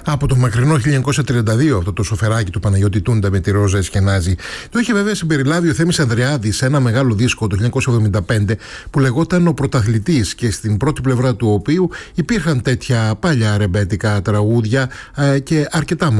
Από το μακρινό 1932 αυτό το σοφεράκι του Παναγιώτη Τούντα με τη Ρόζα Εσχενάζη. Το είχε βέβαια συμπεριλάβει ο Θέμης Ανδρεάδης σε ένα μεγάλο δίσκο το 1975 που λεγόταν Ο Πρωταθλητής και στην πρώτη πλευρά του οποίου υπήρχαν τέτοια παλιά ρεμπέτικα τραγούδια και αρκετά